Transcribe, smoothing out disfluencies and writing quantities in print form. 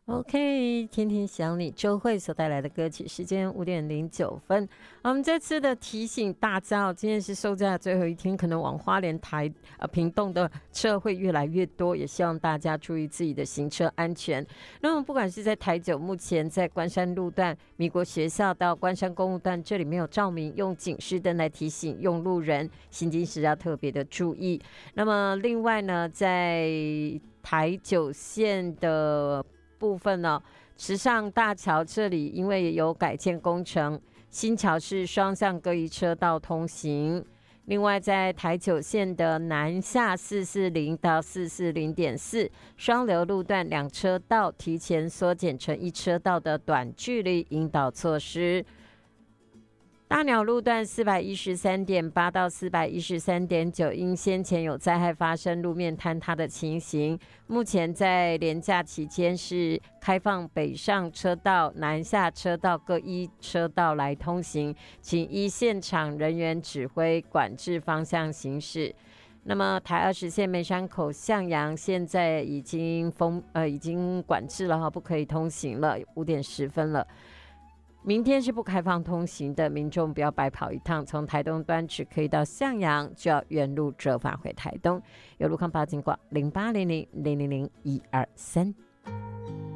OK， 天天想你，周慧所带来的歌曲，时间5:09。我们这次的提醒大家今天是收假最后一天，可能往花莲屏东的车会越来越多，也希望大家注意自己的行车安全。那么不管是在台九，目前在关山路段米国学校到关山公路段，这里没有照明，用警示灯来提醒用路人行经时要特别的注意。那么另外呢，在台九线的部分呢，池上大桥这里因为有改建工程，新桥是双向各一车道通行。另外在台九线的南下440到440.4双流路段2车道提前缩减成1车道的短距离引导措施。大鸟路段413.8到413.9，因先前有灾害发生路面坍塌的情形，目前在连假期间是开放北上车道、南下车道各1车道来通行，请依现场人员指挥管制方向行驶。那么台20线梅山口向阳现在已经管制了，不可以通行了，5:10了。明天是不开放通行的，民众不要白跑一趟，从台东端只可以到向阳，就要原路折返回台东。有路况报警广0800000123。